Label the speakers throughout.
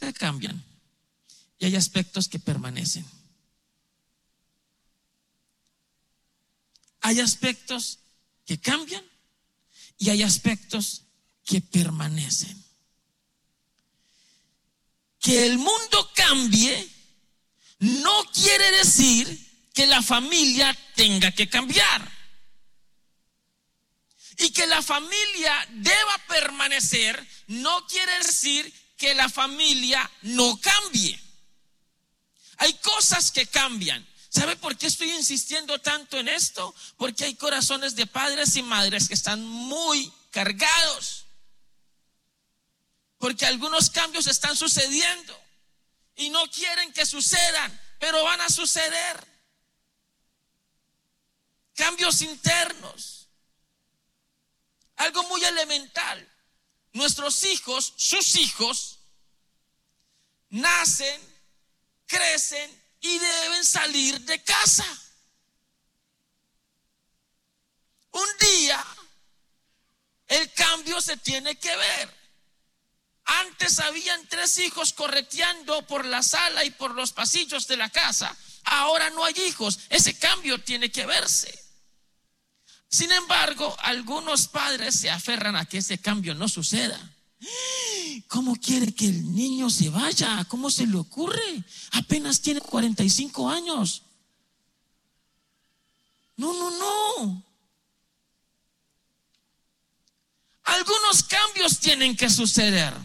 Speaker 1: que cambian y hay aspectos que permanecen. Hay aspectos que cambian y hay aspectos que permanecen. Que el mundo cambie no quiere decir que la familia tenga que cambiar. Y que la familia deba permanecer no quiere decir que la familia no cambie. Hay cosas que cambian. ¿Sabe por qué estoy insistiendo tanto en esto? Porque hay corazones de padres y madres que están muy cargados. Porque algunos cambios están sucediendo y no quieren que sucedan, pero van a suceder. Cambios internos. Algo muy elemental. Nuestros hijos, sus hijos, nacen, crecen y deben salir de casa. Un día el cambio se tiene que ver. Antes habían 3 hijos correteando por la sala y por los pasillos de la casa. Ahora no hay hijos. Ese cambio tiene que verse. Sin embargo, algunos padres se aferran a que ese cambio no suceda. ¿Cómo quiere que el niño se vaya? ¿Cómo se le ocurre? Apenas tiene 45 años. No. Algunos cambios tienen que suceder.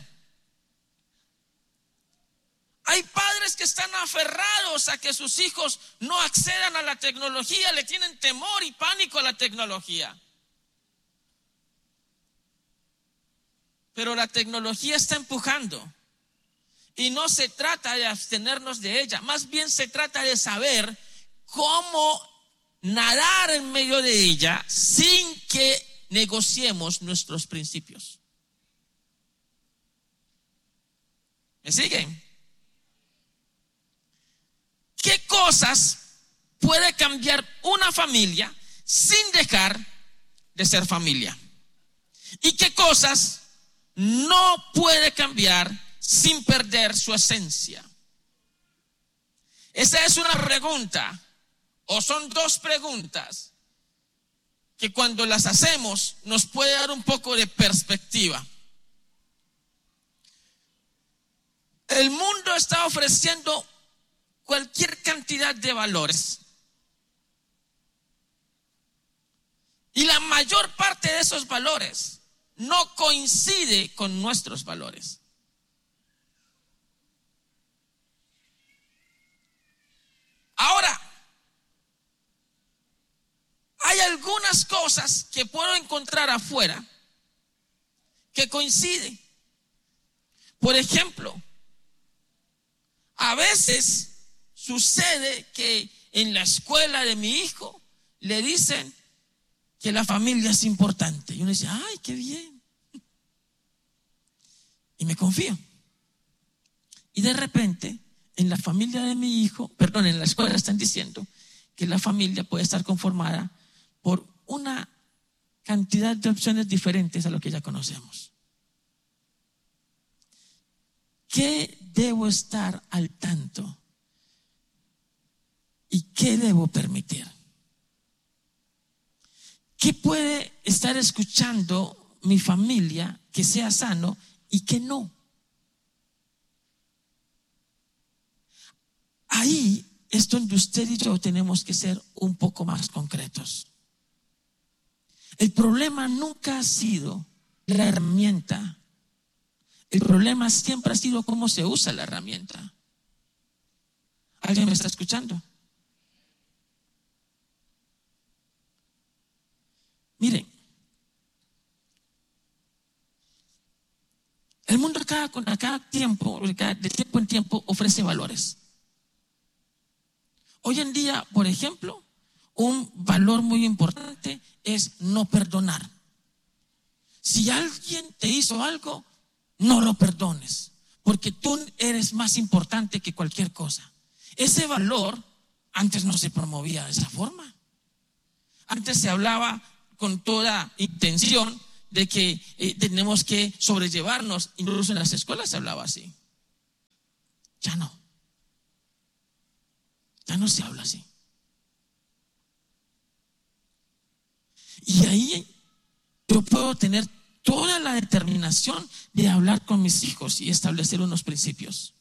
Speaker 1: Hay padres que están aferrados a que sus hijos no accedan a la tecnología, le tienen temor y pánico a la tecnología. Pero la tecnología está empujando y no se trata de abstenernos de ella, más bien se trata de saber cómo nadar en medio de ella sin que negociemos nuestros principios. ¿Me siguen? ¿Qué cosas puede cambiar una familia sin dejar de ser familia? ¿Y qué cosas no puede cambiar sin perder su esencia? Esa es una pregunta, o son 2 preguntas, que cuando las hacemos nos puede dar un poco de perspectiva. El mundo está ofreciendo cualquier cantidad de valores. Y la mayor parte de esos valores no coincide con nuestros valores. Ahora, hay algunas cosas que puedo encontrar afuera que coinciden. Por ejemplo, a veces sucede que en la escuela de mi hijo le dicen que la familia es importante. Y uno dice, ay, qué bien. Y me confío. Y de repente, en la familia de mi hijo, en la escuela están diciendo que la familia puede estar conformada por una cantidad de opciones diferentes a lo que ya conocemos. ¿Qué debo estar al tanto? ¿Y qué debo permitir? ¿Qué puede estar escuchando mi familia que sea sano y que no? Ahí es donde usted y yo tenemos que ser un poco más concretos. El problema nunca ha sido la herramienta. El problema siempre ha sido cómo se usa la herramienta. ¿Alguien me está escuchando? Miren, el mundo a cada tiempo, de tiempo en tiempo, ofrece valores. Hoy en día, por ejemplo, un valor muy importante es no perdonar. Si alguien te hizo algo, no lo perdones, porque tú eres más importante que cualquier cosa. Ese valor antes no se promovía de esa forma. Antes se hablaba con toda intención de que tenemos que sobrellevarnos. Incluso en las escuelas se hablaba así. Ya no. Ya no se habla así. Y ahí yo puedo tener toda la determinación de hablar con mis hijos y establecer unos principios.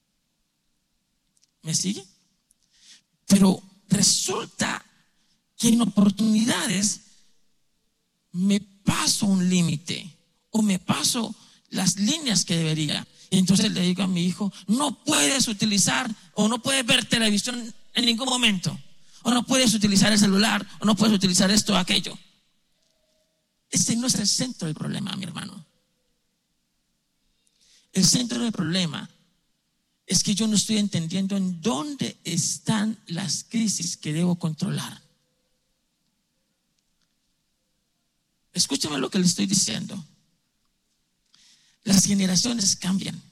Speaker 1: ¿Me sigue? Pero resulta que en oportunidades me paso un límite o me paso las líneas que debería. Y entonces le digo a mi hijo: no puedes utilizar o no puedes ver televisión en ningún momento, o no puedes utilizar el celular, o no puedes utilizar esto o aquello. Ese no es el centro del problema, mi hermano. El centro del problema es que yo no estoy entendiendo en dónde están las crisis que debo controlar. Escúchame lo que le estoy diciendo. Las generaciones cambian.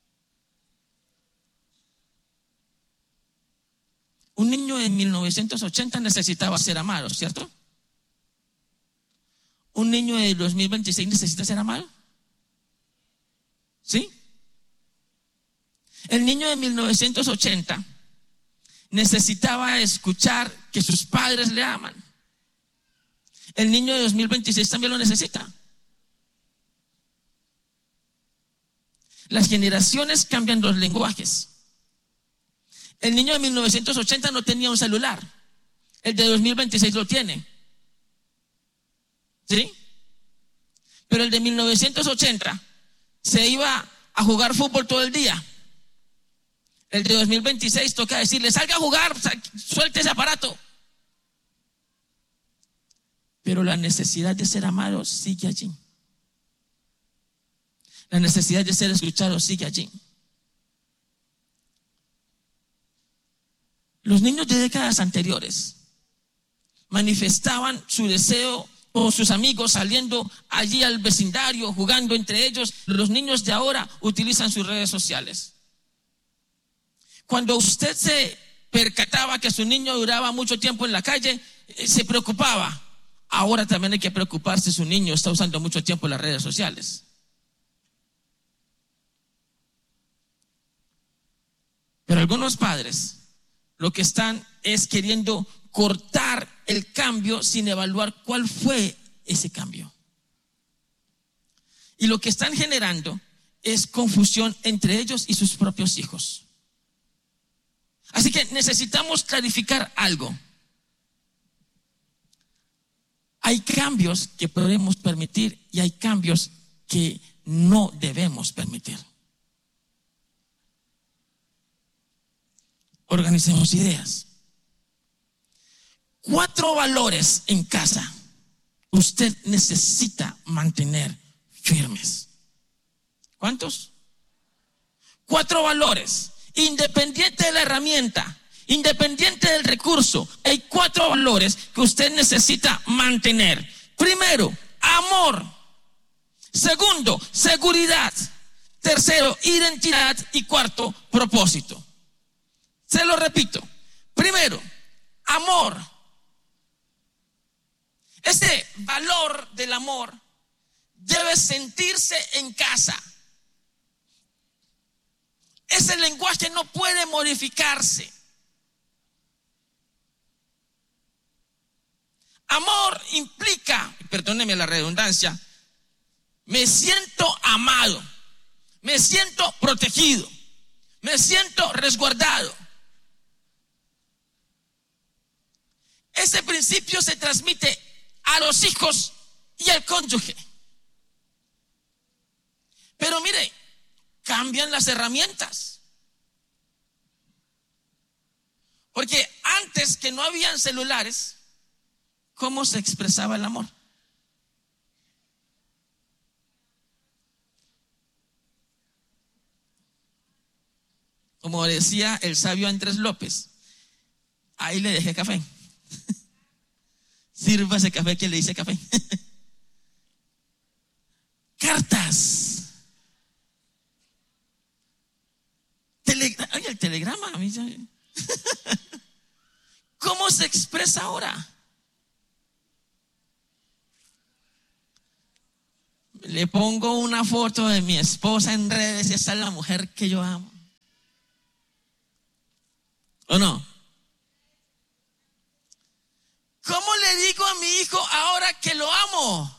Speaker 1: Un niño de 1980 necesitaba ser amado, ¿cierto? ¿Un niño de 2026 necesita ser amado? ¿Sí? El niño de 1980 necesitaba escuchar que sus padres le aman. El niño de 2026 también lo necesita. Las generaciones cambian los lenguajes. El niño de 1980 no tenía un celular. El de 2026 lo tiene. ¿Sí? Pero el de 1980 se iba a jugar fútbol todo el día. El de 2026 toca decirle: salga a jugar, suelte ese aparato. Pero la necesidad de ser amado sigue allí. La necesidad de ser escuchado sigue allí. Los niños de décadas anteriores manifestaban su deseo con sus amigos, saliendo allí al vecindario, jugando entre ellos. Los niños de ahora utilizan sus redes sociales. Cuando usted se percataba que su niño duraba mucho tiempo en la calle, se preocupaba. Ahora también hay que preocuparse si su niño está usando mucho tiempo en las redes sociales. Pero algunos padres lo que están es queriendo cortar el cambio sin evaluar cuál fue ese cambio. Y lo que están generando es confusión entre ellos y sus propios hijos. Así que necesitamos clarificar algo. Hay cambios que podemos permitir y hay cambios que no debemos permitir. Organicemos ideas. 4 valores en casa usted necesita mantener firmes. ¿Cuántos? 4 valores. Independiente de la herramienta, independiente del recurso, hay 4 valores que usted necesita mantener. Primero, amor. Segundo, seguridad. Tercero, identidad. Y cuarto, propósito. Se lo repito. Primero, amor. Este valor del amor debe sentirse en casa. Ese lenguaje no puede modificarse. Amor implica, perdóneme la redundancia, me siento amado, me siento protegido, me siento resguardado. Ese principio se transmite a los hijos y al cónyuge. Pero mire, cambian las herramientas. Porque antes, que no habían celulares, ¿cómo se expresaba el amor? Como decía el sabio Andrés López, ahí le dejé café. Sirva ese café que le dice café. Cartas. Ay, el telegrama. A mí ya... ¿Cómo se expresa ahora? Le pongo una foto de mi esposa en redes y esa es la mujer que yo amo. ¿O no? ¿Cómo le digo a mi hijo ahora que lo amo?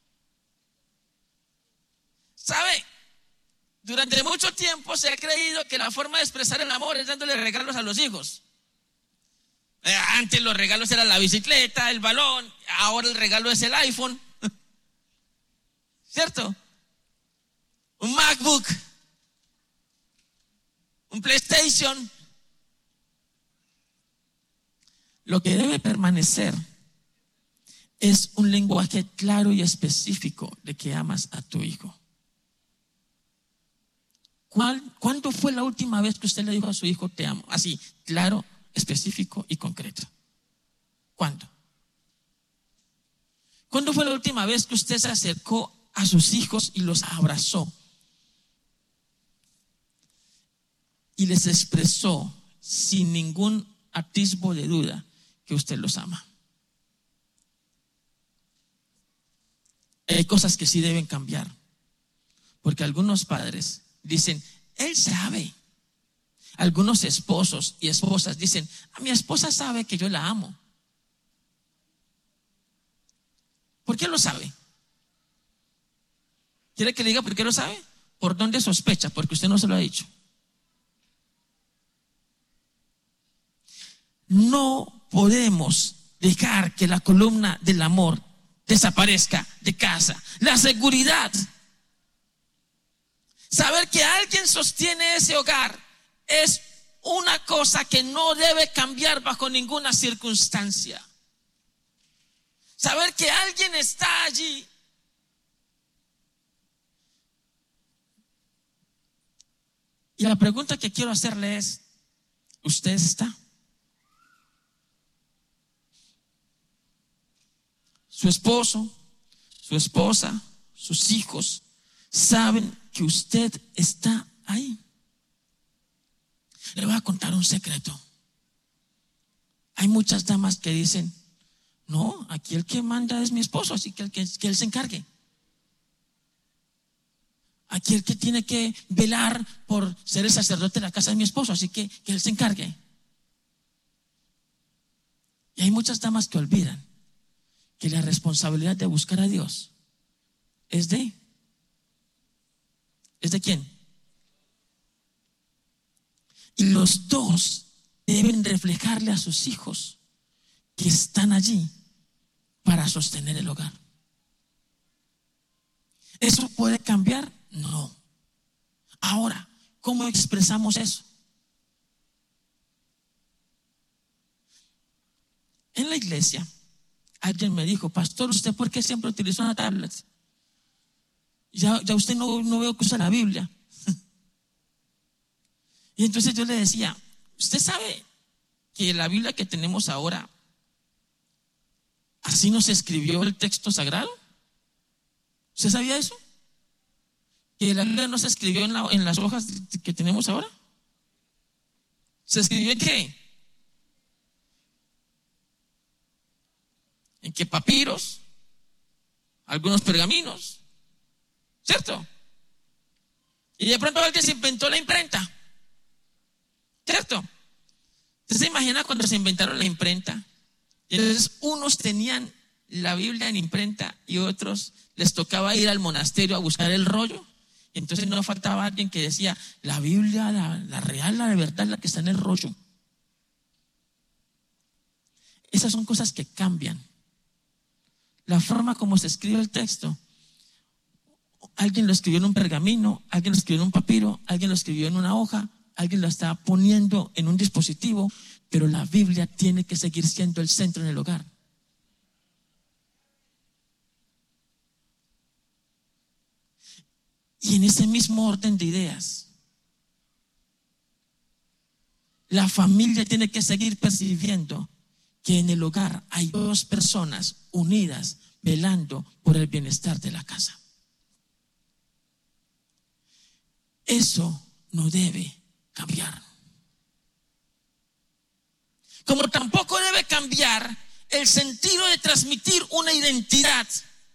Speaker 1: ¿Sabe? Durante mucho tiempo se ha creído que la forma de expresar el amor es dándole regalos a los hijos. Antes los regalos eran la bicicleta, el balón, ahora el regalo es el iPhone. ¿Cierto? Un MacBook, un PlayStation. Lo que debe permanecer es un lenguaje claro y específico de que amas a tu hijo. ¿Cuándo fue la última vez que usted le dijo a su hijo te amo? Así, claro, específico y concreto. ¿Cuándo? ¿Cuándo fue la última vez que usted se acercó a sus hijos y los abrazó y les expresó sin ningún atisbo de duda que usted los ama? Hay cosas que sí deben cambiar, porque algunos padres dicen, él sabe. Algunos esposos y esposas dicen, mi esposa sabe que yo la amo. ¿Por qué lo sabe? ¿Quiere que le diga por qué lo sabe? ¿Por dónde sospecha? Porque usted no se lo ha dicho. No podemos dejar que la columna del amor desaparezca de casa. La seguridad, saber que alguien sostiene ese hogar, es una cosa que no debe cambiar bajo ninguna circunstancia. Saber que alguien está allí. Y la pregunta que quiero hacerle es, ¿usted está? Su esposo, su esposa, sus hijos saben que usted está ahí. Le voy a contar un secreto. Hay muchas damas que dicen, no, aquí el que manda es mi esposo, así que él se encargue. Aquí el que tiene que velar por ser el sacerdote de la casa de mi esposo, así que él se encargue. Y hay muchas damas que olvidan que la responsabilidad de buscar a Dios ¿es de quién? Y los dos deben reflejarle a sus hijos que están allí para sostener el hogar. ¿Eso puede cambiar? No. Ahora, ¿cómo expresamos eso? En la iglesia, alguien me dijo, pastor, ¿usted por qué siempre utiliza una tablet? Ya usted no veo que usa la Biblia. Y entonces yo le decía, ¿usted sabe que la Biblia que tenemos ahora, así nos escribió el texto sagrado? ¿Usted sabía eso? Que la Biblia no se escribió en las hojas que tenemos ahora. ¿Se escribió en qué? ¿En qué papiros? Algunos pergaminos, ¿cierto? Y de pronto alguien se inventó la imprenta, ¿cierto? ¿Usted se imagina cuando se inventaron la imprenta? Y entonces unos tenían la Biblia en imprenta y otros les tocaba ir al monasterio a buscar el rollo. Y entonces no faltaba alguien que decía, la Biblia, la real, la de verdad, la que está en el rollo. Esas son cosas que cambian. La forma como se escribe el texto, alguien lo escribió en un pergamino, alguien lo escribió en un papiro, alguien lo escribió en una hoja, alguien lo está poniendo en un dispositivo, pero la Biblia tiene que seguir siendo el centro en el hogar. Y en ese mismo orden de ideas, la familia tiene que seguir percibiendo que en el hogar hay dos personas unidas velando por el bienestar de la casa. Eso no debe cambiar. Como tampoco debe cambiar el sentido de transmitir una identidad,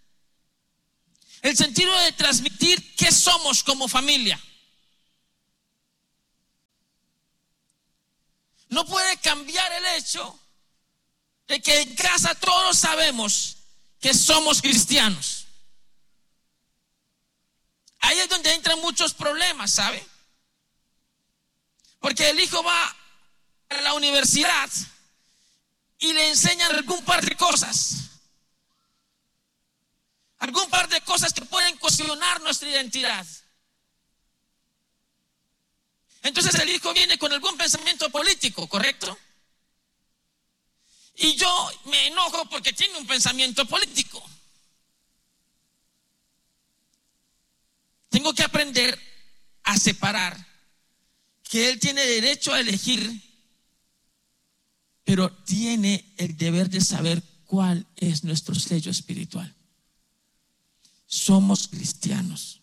Speaker 1: el sentido de transmitir qué somos como familia. No puede cambiar el hecho de que en casa todos sabemos que somos cristianos. Ahí es donde entran muchos problemas, ¿sabe? Porque el hijo va a la universidad y le enseñan algún par de cosas que pueden cuestionar nuestra identidad. Entonces el hijo viene con algún pensamiento político, ¿correcto? Y yo me enojo porque tiene un pensamiento político. Tengo que aprender a separar que él tiene derecho a elegir, pero tiene el deber de saber cuál es nuestro sello espiritual. Somos cristianos.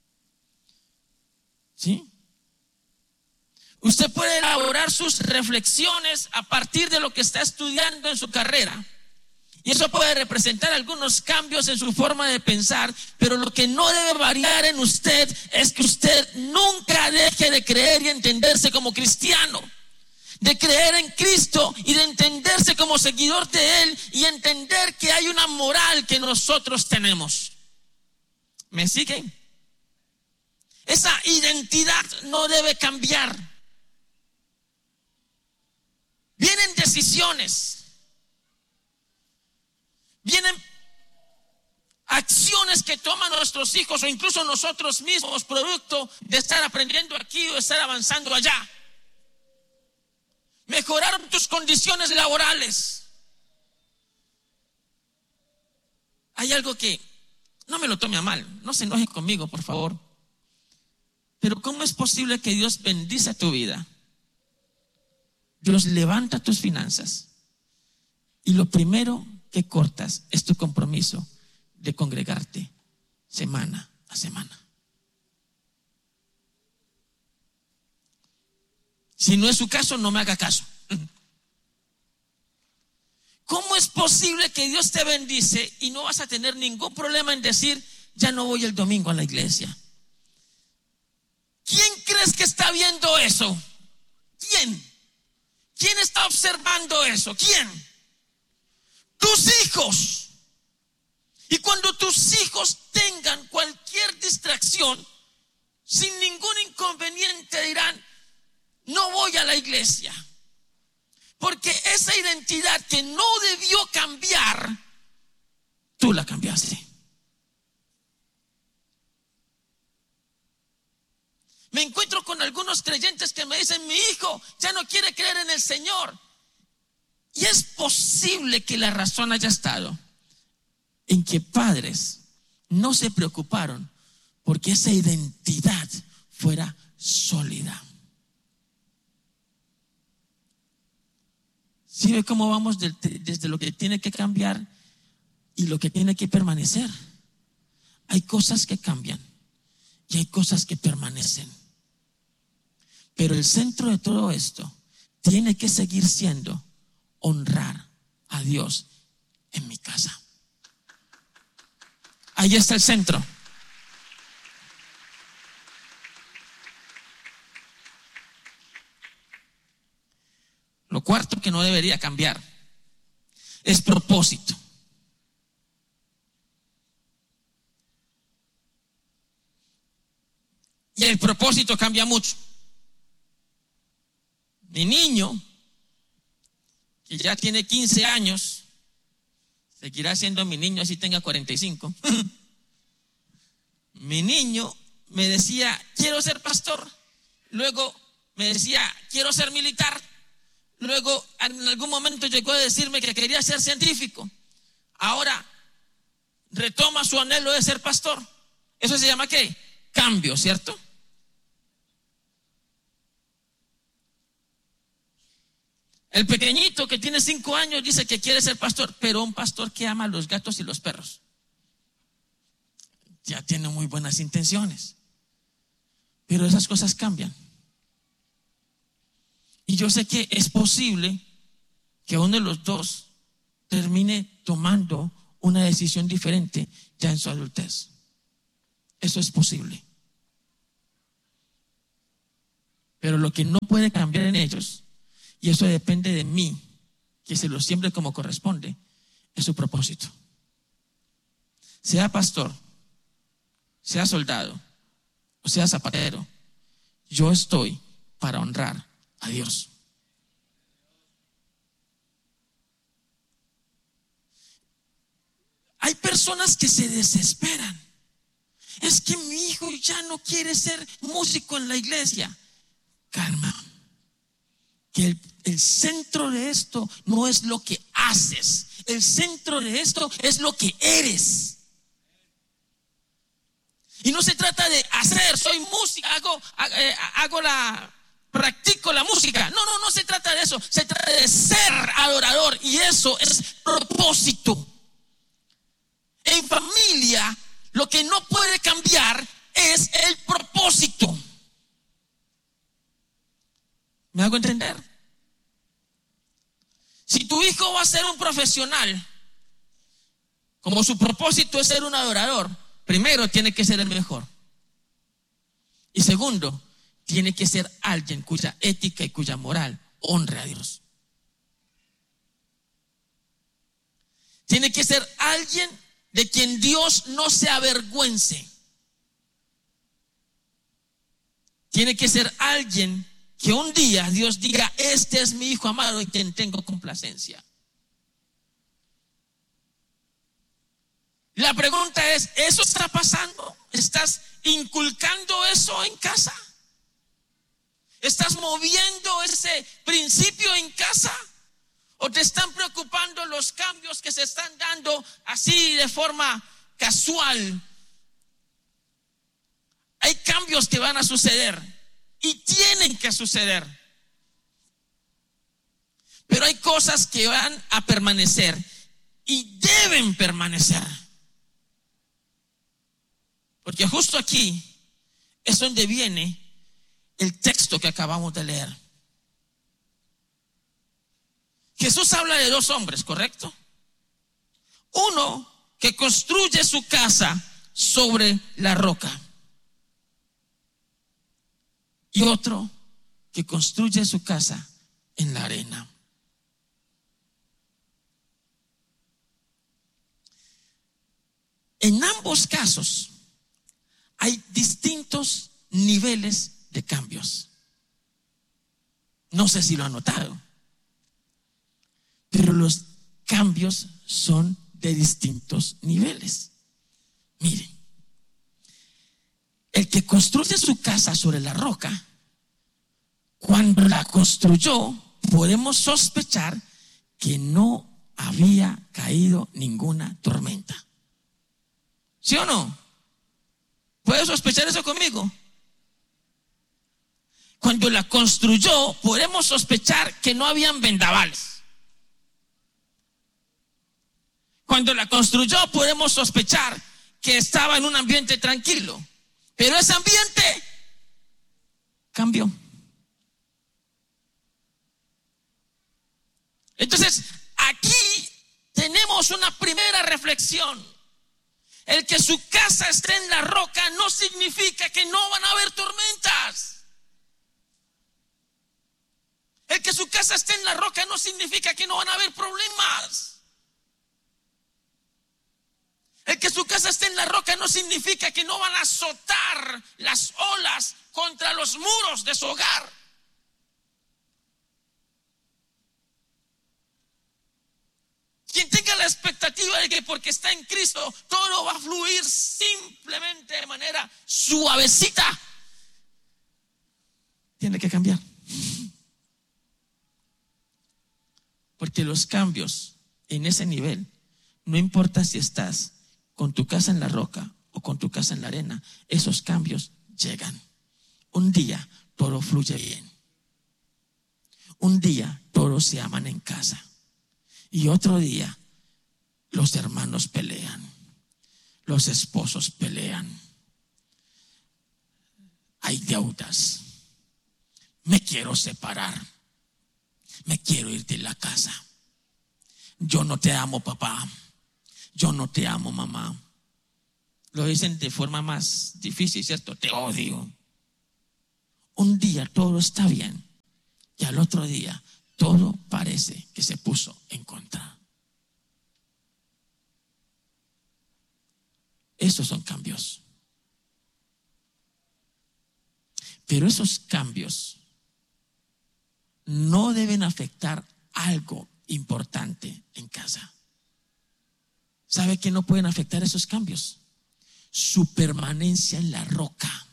Speaker 1: ¿Sí? Usted puede elaborar sus reflexiones a partir de lo que está estudiando en su carrera. Y eso puede representar algunos cambios en su forma de pensar, pero lo que no debe variar en usted es que usted nunca deje de creer y entenderse como cristiano, de creer en Cristo y de entenderse como seguidor de Él y entender que hay una moral que nosotros tenemos. ¿Me siguen? Esa identidad no debe cambiar. Vienen decisiones. Vienen acciones que toman nuestros hijos o incluso nosotros mismos, producto de estar aprendiendo aquí o estar avanzando allá. Mejorar tus condiciones laborales. Hay algo que, no me lo tome a mal, no se enoje conmigo, por favor. Pero ¿cómo es posible que Dios bendice tu vida? Dios levanta tus finanzas y lo primero que cortas es tu compromiso de congregarte semana a semana? Si no es su caso, no me haga caso. ¿Cómo es posible que Dios te bendice y no vas a tener ningún problema en decir, ya no voy el domingo a la iglesia? ¿Quién crees que está viendo eso? ¿Quién? ¿Quién está observando eso? ¿Quién? Tus hijos. Y cuando tus hijos tengan cualquier distracción, sin ningún inconveniente dirán, no voy a la iglesia. Porque esa identidad que no debió cambiar, tú la cambiaste. Me encuentro con algunos creyentes que me dicen, mi hijo ya no quiere creer en el Señor. Y es posible que la razón haya estado en que padres no se preocuparon porque esa identidad fuera sólida. ¿Sí ve cómo vamos desde lo que tiene que cambiar y lo que tiene que permanecer? Hay cosas que cambian y hay cosas que permanecen. Pero el centro de todo esto tiene que seguir siendo honrar a Dios en mi casa. Ahí está el centro. Lo cuarto que no debería cambiar es propósito. Y el propósito cambia mucho. Mi niño, que ya tiene 15 años, seguirá siendo mi niño así tenga 45. Mi niño me decía, quiero ser pastor. Luego me decía, quiero ser militar. Luego en algún momento llegó a decirme que quería ser científico. Ahora retoma su anhelo de ser pastor. Eso se llama ¿qué? Cambio, ¿cierto? El pequeñito que tiene 5 años dice que quiere ser pastor, pero un pastor que ama a los gatos y los perros. Ya tiene muy buenas intenciones, pero esas cosas cambian. Y yo sé que es posible que uno de los dos termine tomando una decisión diferente ya en su adultez. Eso es posible. Pero lo que no puede cambiar en ellos, Y eso depende de mí, que se lo siembre como corresponde. Es su propósito. Sea pastor, sea soldado o sea zapatero, yo estoy para honrar a Dios. Hay personas que se desesperan. Es que mi hijo ya no quiere ser músico en la iglesia. Calma. Que el centro de esto no es lo que haces. El centro de esto es lo que eres. Y no se trata de hacer, soy músico, practico la música. No se trata de eso. Se trata de ser adorador. Y eso es propósito. En familia, lo que no puede cambiar es el propósito. ¿Me hago entender? Si tu hijo va a ser un profesional, como su propósito es ser un adorador, primero tiene que ser el mejor. Y segundo, tiene que ser alguien cuya ética y cuya moral honre a Dios. Tiene que ser alguien de quien Dios no se avergüence. Tiene que ser alguien que un día Dios diga: este es mi hijo amado en quien tengo complacencia. La pregunta es: ¿eso está pasando? ¿Estás inculcando eso en casa? ¿Estás moviendo ese principio en casa? ¿O te están preocupando los cambios que se están dando así de forma casual? Hay cambios que van a suceder y tienen que suceder. Pero hay cosas que van a permanecer y deben permanecer. Porque justo aquí es donde viene el texto que acabamos de leer. Jesús habla de dos hombres, ¿correcto? Uno que construye su casa sobre la roca. Y otro que construye su casa en la arena. En ambos casos hay distintos niveles de cambios. No sé si lo han notado, pero los cambios son de distintos niveles. Miren, el que construye su casa sobre la roca, cuando la construyó, podemos sospechar que no había caído ninguna tormenta. ¿Sí o no? ¿Puedes sospechar eso conmigo? Cuando la construyó, podemos sospechar que no habían vendavales. Cuando la construyó, podemos sospechar que estaba en un ambiente tranquilo. Pero ese ambiente cambió. Entonces, aquí tenemos una primera reflexión. El que su casa esté en la roca no significa que no van a haber tormentas. El que su casa esté en la roca no significa que no van a haber problemas. El que su casa esté en la roca no significa que no van a azotar las olas contra los muros de su hogar. Quien tenga la expectativa de que porque está en Cristo todo va a fluir simplemente de manera suavecita, tiene que cambiar. Porque los cambios en ese nivel, no importa si estás con tu casa en la roca o con tu casa en la arena, esos cambios llegan. Un día todo fluye bien. Un día todos se aman en casa. Y otro día los hermanos pelean, los esposos pelean, hay deudas, me quiero separar, me quiero ir de la casa, yo no te amo papá, yo no te amo mamá. Lo dicen de forma más difícil, ¿cierto? Te odio. Un día todo está bien y al otro día todo parece que se puso en contra. Esos son cambios. Pero esos cambios no deben afectar algo importante en casa. ¿Sabe qué no pueden afectar esos cambios? Su permanencia en la roca.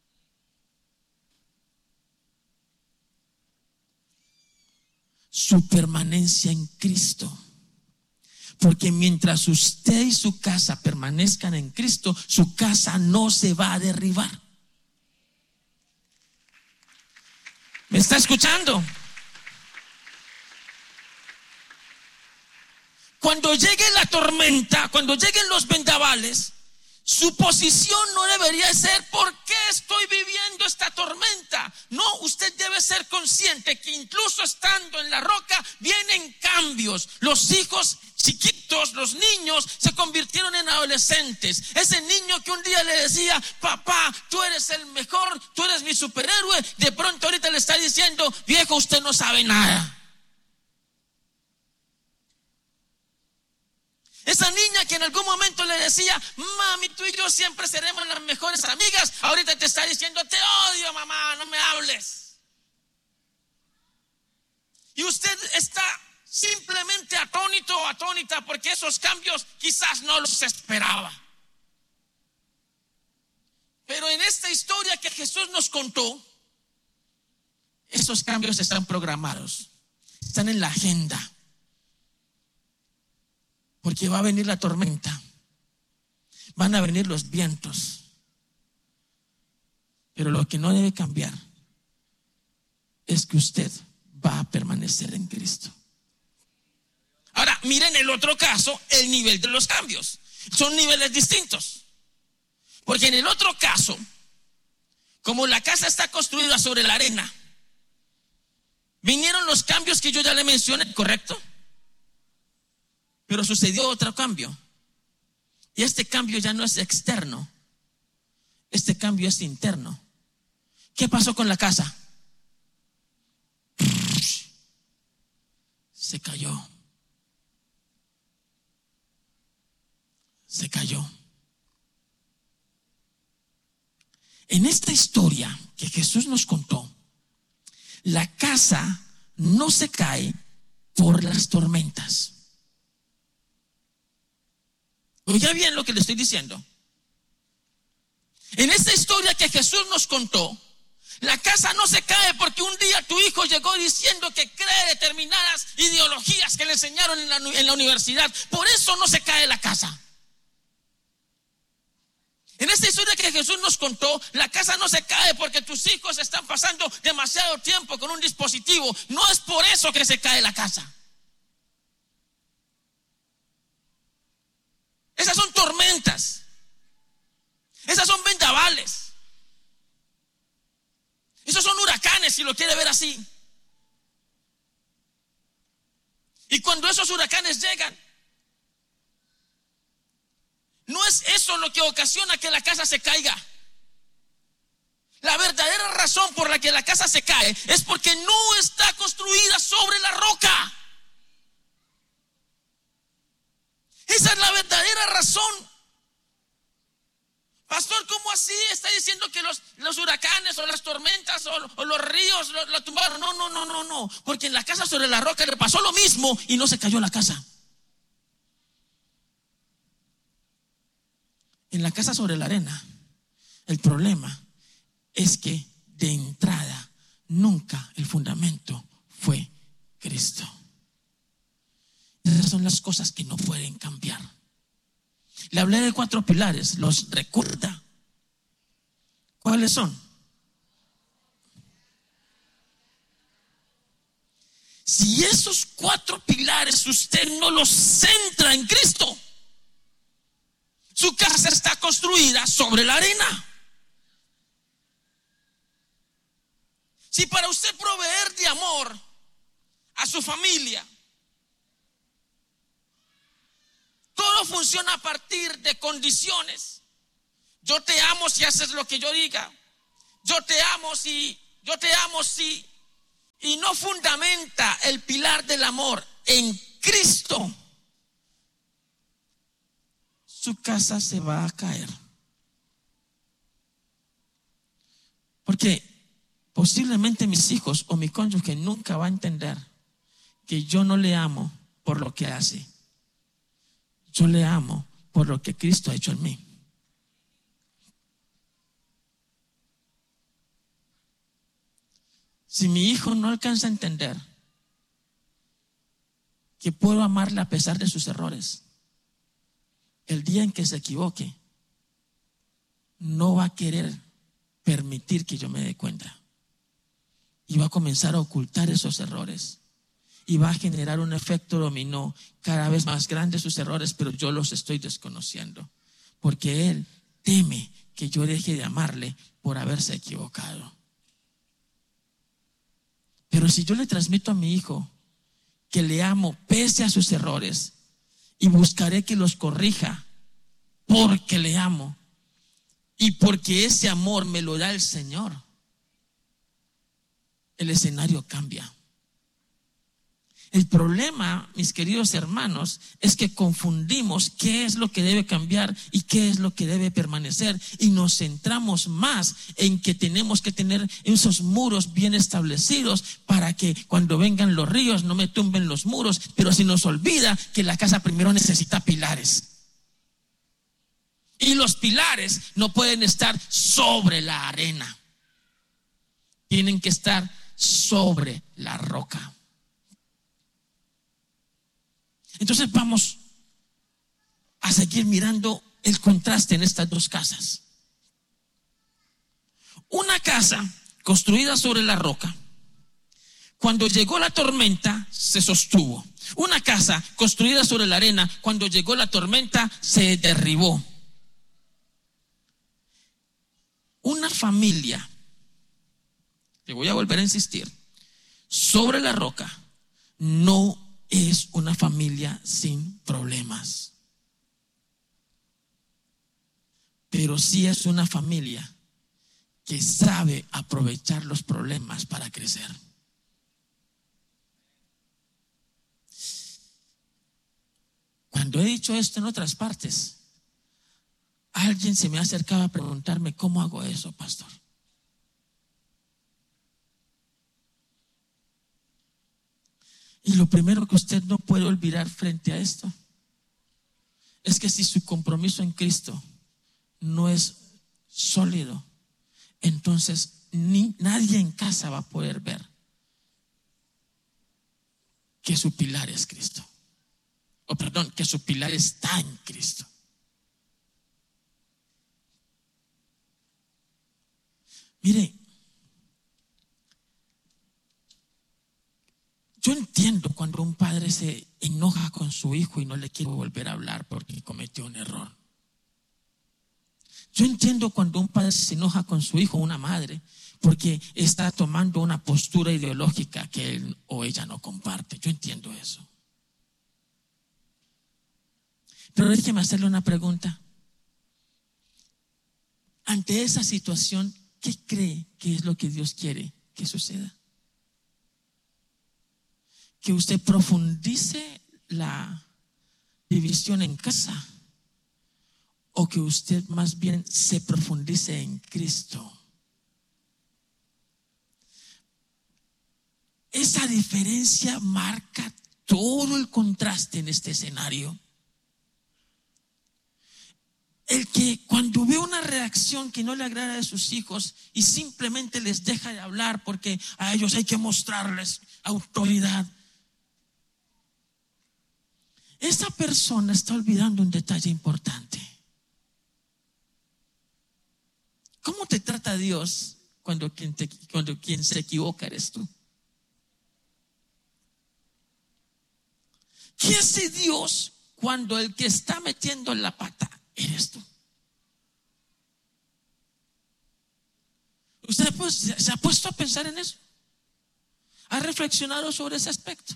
Speaker 1: Su permanencia en Cristo. Porque mientras usted y su casa permanezcan en Cristo, su casa no se va a derribar. ¿Me está escuchando? Cuando llegue la tormenta, cuando lleguen los vendavales, su posición no debería ser ¿por qué estoy viviendo esta tormenta? No, usted debe ser consciente que incluso estando en la roca vienen cambios. Los hijos chiquitos, los niños se convirtieron en adolescentes. Ese niño que un día le decía: papá, tú eres el mejor, tú eres mi superhéroe, de pronto ahorita le está diciendo: viejo, usted no sabe nada. Esa niña que en algún momento le decía: mami, tú y yo siempre seremos las mejores amigas, ahorita te está diciendo: te odio, mamá, no me hables. Y usted está simplemente atónito o atónita porque esos cambios quizás no los esperaba. Pero en esta historia que Jesús nos contó, esos cambios están programados, están en la agenda. Porque va a venir la tormenta, van a venir los vientos, pero lo que no debe cambiar es que usted va a permanecer en Cristo. Ahora, miren el otro caso, el nivel de los cambios. Son niveles distintos. Porque en el otro caso, como la casa está construida sobre la arena, vinieron los cambios que yo ya le mencioné, ¿correcto? Pero sucedió otro cambio. Y este cambio ya no es externo. Este cambio es interno. ¿Qué pasó con la casa? Se cayó. Se cayó. En esta historia que Jesús nos contó, la casa no se cae por las tormentas. Oiga bien lo que le estoy diciendo. En esta historia que Jesús nos contó, la casa no se cae porque un día tu hijo llegó diciendo que cree determinadas ideologías que le enseñaron en la universidad. Por eso no se cae la casa. En esta historia que Jesús nos contó, la casa no se cae porque tus hijos están pasando demasiado tiempo con un dispositivo. No es por eso que se cae la casa. Esas son tormentas. Esas son vendavales. Esos son huracanes, si lo quiere ver así. Y cuando esos huracanes llegan, no es eso lo que ocasiona que la casa se caiga. La verdadera razón por la que la casa se cae es porque no está construida sobre la roca. Esa es la verdadera razón. Pastor, ¿cómo así? ¿Está diciendo que los huracanes o las tormentas o los ríos la tumbaron? No. Porque en la casa sobre la roca le pasó lo mismo y no se cayó la casa. En la casa sobre la arena, el problema es que de entrada nunca el fundamento fue Cristo. Esas son las cosas que no pueden cambiar. Le hablé de 4 pilares, ¿los recuerda? ¿Cuáles son? Si esos 4 pilares usted no los centra en Cristo, su casa está construida sobre la arena. Si para usted proveer de amor a su familia, todo funciona a partir de condiciones. Yo te amo si haces lo que yo diga. Yo te amo si y no fundamenta el pilar del amor en Cristo, su casa se va a caer. Porque posiblemente mis hijos o mi cónyuge nunca va a entender que yo no le amo por lo que hace. Yo le amo por lo que Cristo ha hecho en mí. Si mi hijo no alcanza a entender que puedo amarle a pesar de sus errores, el día en que se equivoque, no va a querer permitir que yo me dé cuenta. Y va a comenzar a ocultar esos errores. Y va a generar un efecto dominó, cada vez más grande sus errores, pero yo los estoy desconociendo. Porque él teme que yo deje de amarle por haberse equivocado. Pero si yo le transmito a mi hijo que le amo pese a sus errores y buscaré que los corrija porque le amo y porque ese amor me lo da el Señor, el escenario cambia. El problema, mis queridos hermanos, es que confundimos qué es lo que debe cambiar y qué es lo que debe permanecer, y nos centramos más en que tenemos que tener esos muros bien establecidos para que cuando vengan los ríos no me tumben los muros, pero se nos olvida que la casa primero necesita pilares. Y los pilares no pueden estar sobre la arena, tienen que estar sobre la roca. Entonces vamos a seguir mirando el contraste en estas dos casas. Una casa construida sobre la roca, cuando llegó la tormenta se sostuvo. Una casa construida sobre la arena, cuando llegó la tormenta se derribó. Una familia, te voy a volver a insistir, sobre la roca no es una familia sin problemas, pero sí es una familia que sabe aprovechar los problemas para crecer. Cuando he dicho esto en otras partes, alguien se me ha acercado a preguntarme: ¿cómo hago eso, pastor? Y lo primero que usted no puede olvidar frente a esto es que si su compromiso en Cristo no es sólido, entonces nadie en casa va a poder ver que su pilar es Cristo. O perdón, que su pilar está en Cristo. Mire, yo entiendo cuando un padre se enoja con su hijo y no le quiere volver a hablar porque cometió un error. Yo entiendo cuando un padre se enoja con su hijo o una madre porque está tomando una postura ideológica que él o ella no comparte. Yo entiendo eso. Pero déjeme hacerle una pregunta. Ante esa situación, ¿qué cree que es lo que Dios quiere que suceda? Que usted profundice la división en casa, o que usted más bien se profundice en Cristo. Esa diferencia marca todo el contraste en este escenario. El que cuando ve una reacción que no le agrada de sus hijos y simplemente les deja de hablar porque a ellos hay que mostrarles autoridad, esa persona está olvidando un detalle importante. ¿Cómo te trata Dios cuando quien se equivoca eres tú? ¿Qué hace Dios cuando el que está metiendo la pata eres tú? ¿Usted se ha puesto a pensar en eso? ¿Ha reflexionado sobre ese aspecto?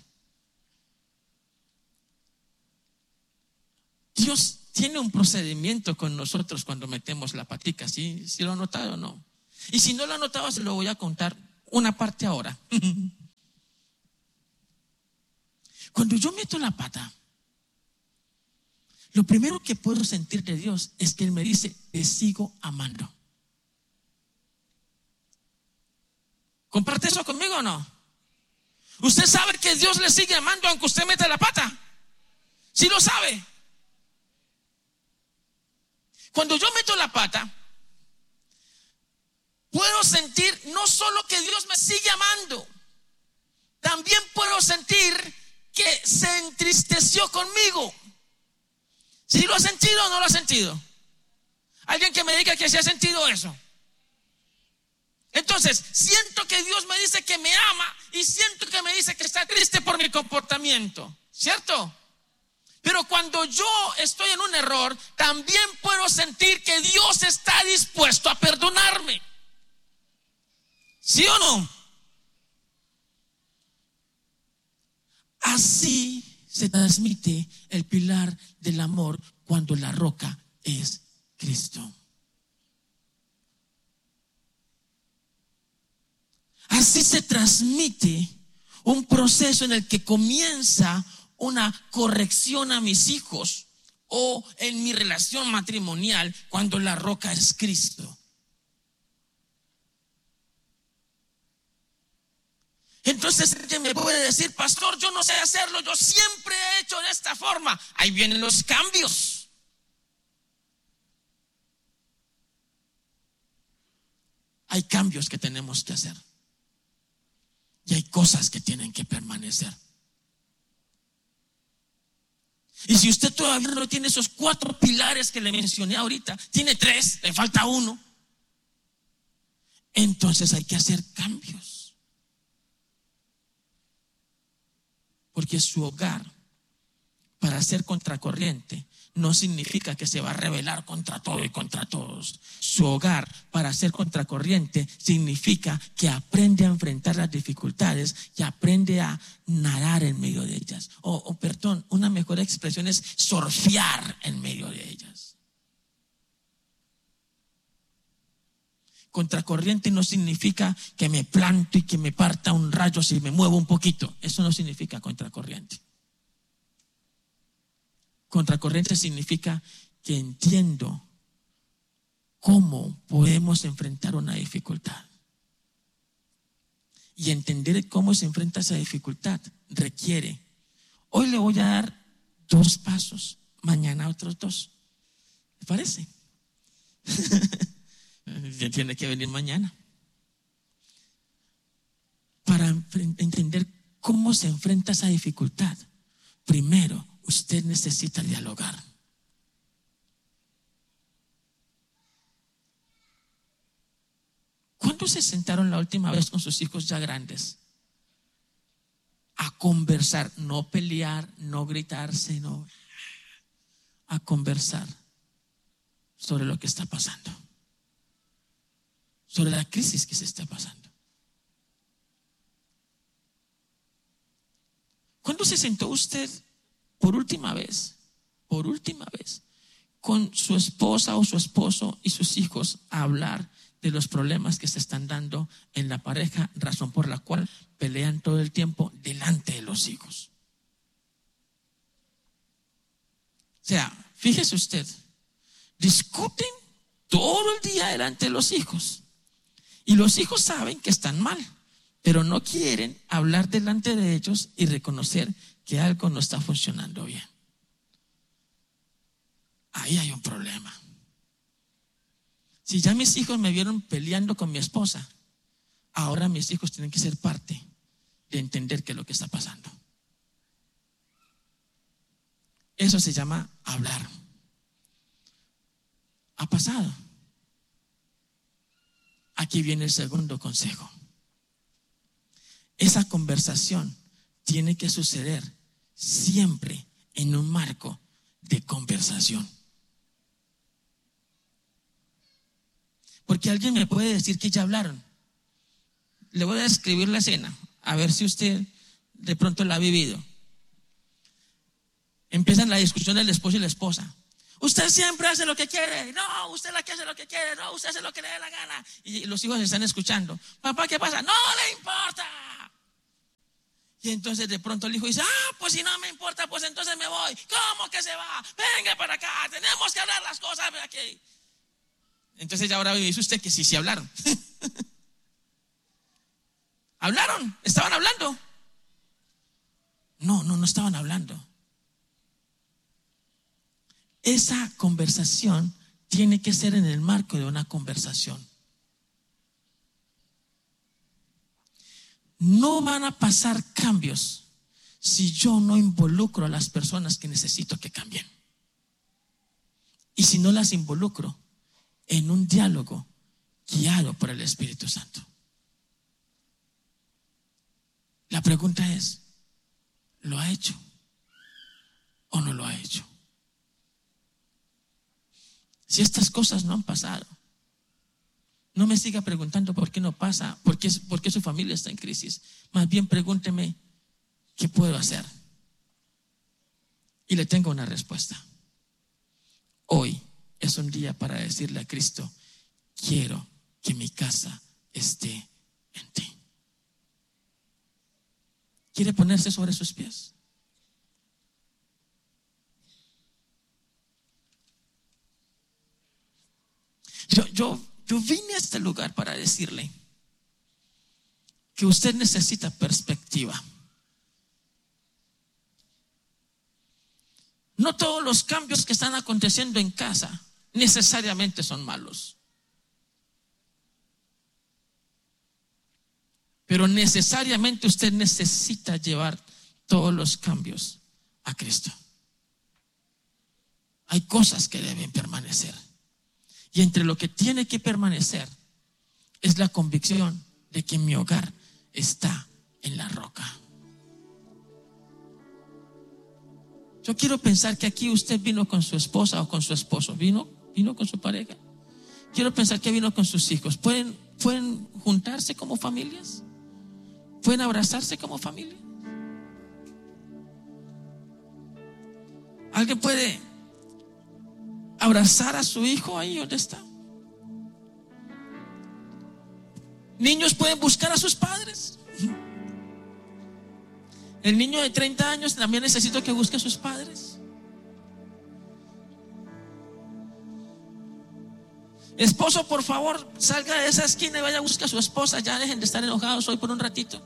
Speaker 1: Dios tiene un procedimiento con nosotros cuando metemos la patica. ¿Sí lo ha notado o no? Y si no lo ha notado, se lo voy a contar una parte ahora. Cuando yo meto la pata, lo primero que puedo sentir de Dios es que Él me dice: te sigo amando. ¿Comparte eso conmigo o no? ¿Usted sabe que Dios le sigue amando aunque usted meta la pata? ¿Sí lo sabe? Cuando yo meto la pata, puedo sentir no solo que Dios me sigue amando, también puedo sentir que se entristeció conmigo. ¿Sí lo ha sentido o no lo ha sentido? Alguien que me diga que se ha sentido eso. Entonces, siento que Dios me dice que me ama y siento que me dice que está triste por mi comportamiento, ¿cierto? Pero cuando yo estoy en un error, también puedo sentir que Dios está dispuesto a perdonarme. ¿Sí o no? Así se transmite el pilar del amor cuando la roca es Cristo. Así se transmite un proceso en el que comienza una corrección a mis hijos o en mi relación matrimonial cuando la roca es Cristo. Entonces alguien me puede decir: pastor, yo no sé hacerlo, yo siempre he hecho de esta forma. Ahí vienen los cambios. Hay cambios que tenemos que hacer. Y hay cosas que tienen que permanecer. Y si usted todavía no tiene esos 4 pilares que le mencioné ahorita, tiene 3, le falta 1, entonces hay que hacer cambios. Porque su hogar, para ser contracorriente, no significa que se va a rebelar contra todo y contra todos. Su hogar, para ser contracorriente, significa que aprende a enfrentar las dificultades y aprende a nadar en medio de ellas. Perdón, una mejor expresión es surfear en medio de ellas. Contracorriente no significa que me planto y que me parta un rayo si me muevo un poquito. Eso no significa contracorriente. Contracorriente significa que entiendo cómo podemos enfrentar una dificultad. Y entender cómo se enfrenta esa dificultad requiere: hoy le voy a dar 2 pasos, mañana otros 2. ¿Le parece? Tiene que venir mañana. Para entender cómo se enfrenta esa dificultad, primero usted necesita dialogar. ¿Cuándo se sentaron la última vez con sus hijos ya grandes a conversar? No pelear, no gritarse, no. A conversar sobre lo que está pasando, sobre la crisis que se está pasando. ¿Cuándo se sentó usted por última vez con su esposa o su esposo y sus hijos a hablar de los problemas que se están dando en la pareja, razón por la cual pelean todo el tiempo delante de los hijos? O sea, fíjese usted, discuten todo el día delante de los hijos y los hijos saben que están mal, pero no quieren hablar delante de ellos y reconocer que algo no está funcionando bien. Ahí hay un problema. Si ya mis hijos me vieron peleando con mi esposa, ahora mis hijos tienen que ser parte de entender qué es lo que está pasando. Eso se llama hablar. ¿Ha pasado? Aquí viene el segundo consejo. Esa conversación tiene que suceder siempre en un marco de conversación. Porque alguien me puede decir que ya hablaron. Le voy a describir la escena, a ver si usted de pronto la ha vivido. Empiezan la discusión del esposo y la esposa. Usted siempre hace lo que quiere. No, usted la que hace lo que quiere. No, usted hace lo que le dé la gana. Y los hijos están escuchando. Papá, ¿qué pasa? No le importa. Y entonces de pronto el hijo dice: pues si no me importa, pues entonces me voy. ¿Cómo que se va? Venga para acá, tenemos que hablar las cosas aquí. Entonces ya ahora dice usted que sí hablaron. ¿Hablaron? ¿Estaban hablando? No estaban hablando. Esa conversación tiene que ser en el marco de una conversación. No van a pasar cambios si yo no involucro a las personas que necesito que cambien. Y si no las involucro en un diálogo guiado por el Espíritu Santo. La pregunta es: ¿lo ha hecho o no lo ha hecho? Si estas cosas no han pasado, no me siga preguntando por qué no pasa, por qué su familia está en crisis. Más bien pregúnteme: ¿qué puedo hacer? Y le tengo una respuesta. Hoy es un día para decirle a Cristo: quiero que mi casa esté en ti. ¿Quiere ponerse sobre sus pies? Yo vine a este lugar para decirle que usted necesita perspectiva. No todos los cambios que están aconteciendo en casa necesariamente son malos, pero necesariamente usted necesita llevar todos los cambios a Cristo. Hay cosas que deben permanecer, y entre lo que tiene que permanecer es la convicción de que mi hogar está en la roca. Yo quiero pensar que aquí usted vino con su esposa o con su esposo, vino con su pareja. Quiero pensar que vino con sus hijos. ¿Pueden juntarse como familias? ¿Pueden abrazarse como familia? ¿Alguien puede abrazar a su hijo ahí donde está? Niños pueden buscar a sus padres. El niño de 30 años también necesito que busque a sus padres. Esposo, por favor, salga de esa esquina y vaya a buscar a su esposa. Ya dejen de estar enojados hoy por un ratito.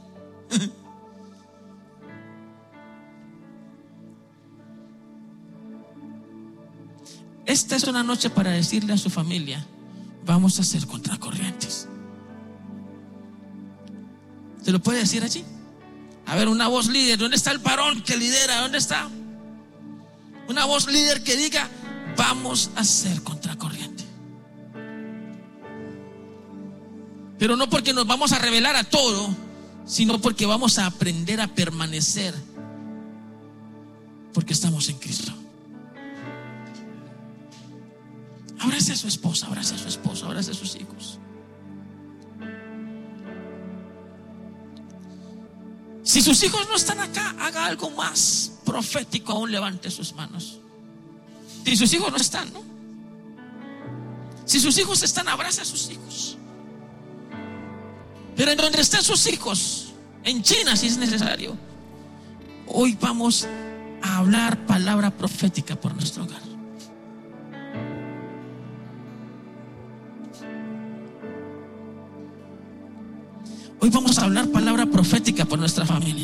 Speaker 1: Esta es una noche para decirle a su familia: vamos a ser contracorrientes. ¿Se lo puede decir allí? A ver, una voz líder. ¿Dónde está el varón que lidera? ¿Dónde está? Una voz líder que diga: vamos a ser contracorriente. Pero no porque nos vamos a revelar a todo, sino porque vamos a aprender a permanecer, porque estamos en Cristo. Abrace a su esposa, abrace a su esposo, abrace a sus hijos. Si sus hijos no están acá, haga algo más profético aún, levante sus manos. Si sus hijos no están, ¿no? Si sus hijos están, abrace a sus hijos. Pero en donde estén sus hijos, en China si es necesario, hoy vamos a hablar palabra profética por nuestro hogar. Hoy vamos a hablar palabra profética por nuestra familia.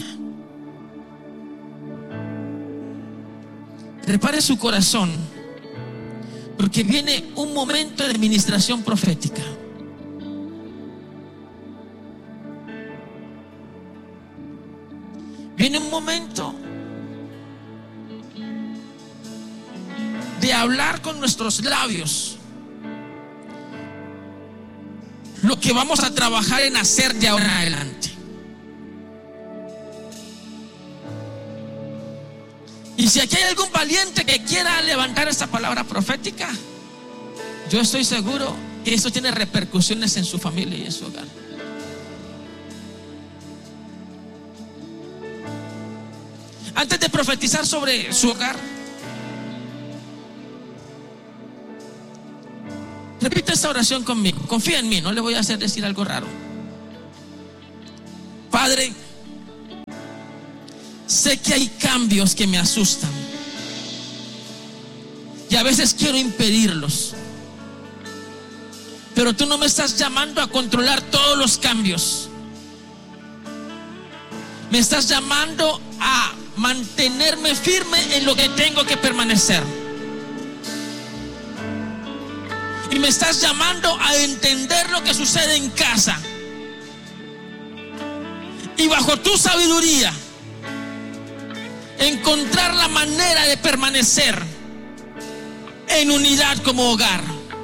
Speaker 1: Prepare su corazón, porque viene un momento de administración profética. Viene un momento de hablar con nuestros labios lo que vamos a trabajar en hacer de ahora en adelante. Y si aquí hay algún valiente que quiera levantar esta palabra profética, yo estoy seguro que eso tiene repercusiones en su familia y en su hogar. Antes de profetizar sobre su hogar, repita esta oración conmigo. Confía en mí, no le voy a hacer decir algo raro. Padre, sé que hay cambios que me asustan y a veces quiero impedirlos, pero tú no me estás llamando a controlar todos los cambios. Me estás llamando a mantenerme firme en lo que tengo que permanecer. Y me estás llamando a entender lo que sucede en casa. Y bajo tu sabiduría, encontrar la manera de permanecer en unidad como hogar.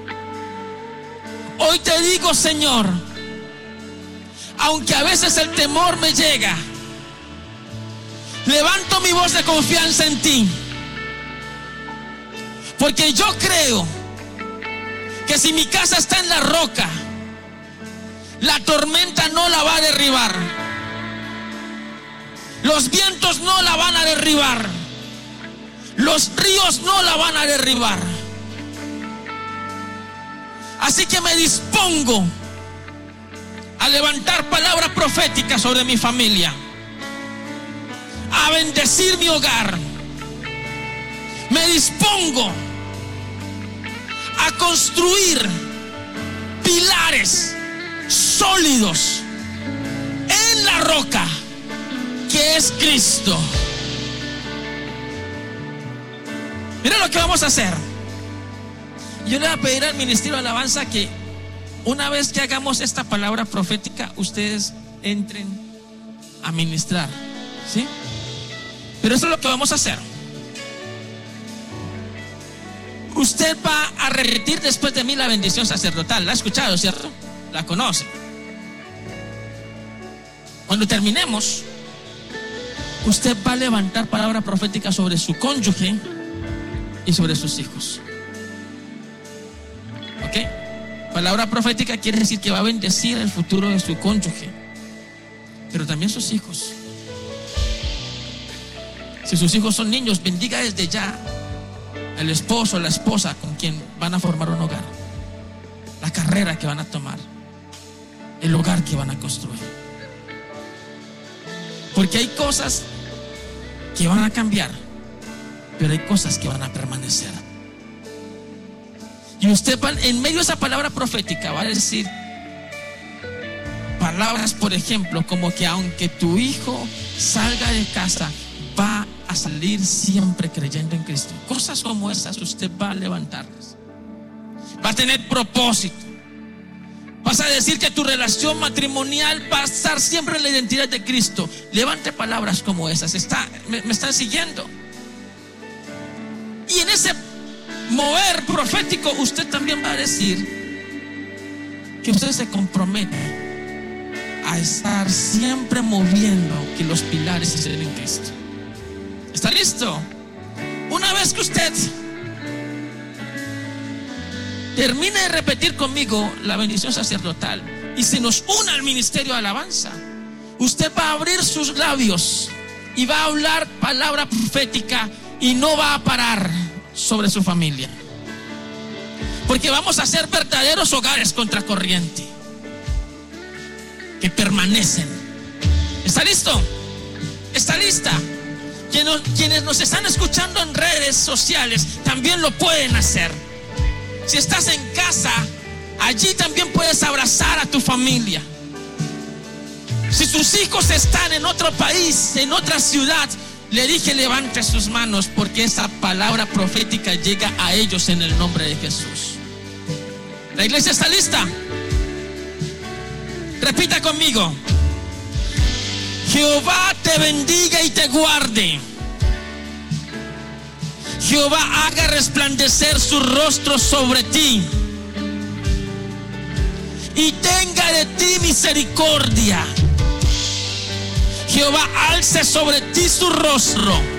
Speaker 1: Hoy te digo, Señor, aunque a veces el temor me llega, levanto mi voz de confianza en ti, porque yo creo que si mi casa está en la roca, la tormenta no la va a derribar, los vientos no la van a derribar, los ríos no la van a derribar. Así que me dispongo a levantar palabras proféticas sobre mi familia, a bendecir mi hogar. Me dispongo a construir pilares sólidos en la roca que es Cristo. Mira lo que vamos a hacer. Yo le voy a pedir al Ministerio de Alabanza que una vez que hagamos esta palabra profética, ustedes entren a ministrar, ¿sí? Pero eso es lo que vamos a hacer. Usted va a repetir después de mí la bendición sacerdotal. ¿La ha escuchado, cierto? ¿La conoce? Cuando terminemos, usted va a levantar palabra profética sobre su cónyuge y sobre sus hijos. ¿Ok? Palabra profética quiere decir que va a bendecir el futuro de su cónyuge, pero también sus hijos. Si sus hijos son niños, bendiga desde ya al esposo o la esposa con quien van a formar un hogar, la carrera que van a tomar, el hogar que van a construir. Porque hay cosas que van a cambiar, pero hay cosas que van a permanecer. Y usted va, en medio de esa palabra profética, va a decir palabras, por ejemplo, como que aunque tu hijo salga de casa, va a salir siempre creyendo en Cristo. Cosas como esas usted va a levantarlas. Va a tener propósito. Vas a decir que tu relación matrimonial va a estar siempre en la identidad de Cristo. Levante palabras como esas. ¿Me están siguiendo? Y en ese mover profético usted también va a decir que usted se compromete a estar siempre moviendo que los pilares estén en Cristo. ¿Está listo? Una vez que usted termine de repetir conmigo la bendición sacerdotal y se nos una al ministerio de alabanza, usted va a abrir sus labios y va a hablar palabra profética y no va a parar sobre su familia, porque vamos a ser verdaderos hogares contracorriente que permanecen. ¿Está listo? ¿Está lista? Quienes nos están escuchando en redes sociales también lo pueden hacer. Si estás en casa, allí también puedes abrazar a tu familia. Si tus hijos están en otro país, en otra ciudad, le dije levante sus manos, porque esa palabra profética llega a ellos en el nombre de Jesús. ¿La iglesia está lista? Repita conmigo: Jehová te bendiga y te guarde. Jehová haga resplandecer su rostro sobre ti y tenga de ti misericordia. Jehová alce sobre ti su rostro